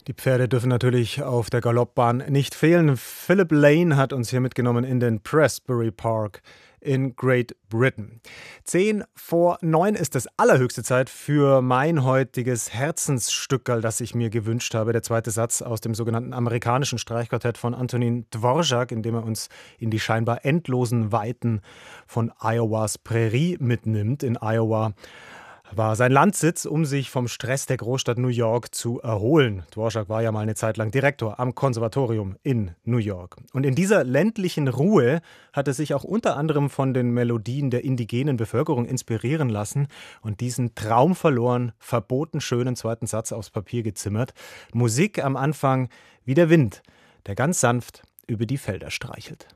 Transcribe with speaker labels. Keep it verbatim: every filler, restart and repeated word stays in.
Speaker 1: Die Pferde dürfen natürlich auf der Galoppbahn nicht fehlen. Philip Lane hat uns hier mitgenommen in den Prestbury Park in Great Britain. Zehn vor neun ist es allerhöchste Zeit für mein heutiges Herzensstückerl, das ich mir gewünscht habe. Der zweite Satz aus dem sogenannten amerikanischen Streichquartett von Antonin Dvorak, in dem er uns in die scheinbar endlosen Weiten von Iowas Prärie mitnimmt. In Iowa war sein Landsitz, um sich vom Stress der Großstadt New York zu erholen. Dvorak war ja mal eine Zeit lang Direktor am Konservatorium in New York. Und in dieser ländlichen Ruhe hat er sich auch unter anderem von den Melodien der indigenen Bevölkerung inspirieren lassen und diesen traumverloren, verboten schönen zweiten Satz aufs Papier gezimmert. Musik am Anfang wie der Wind, der ganz sanft über die Felder streichelt.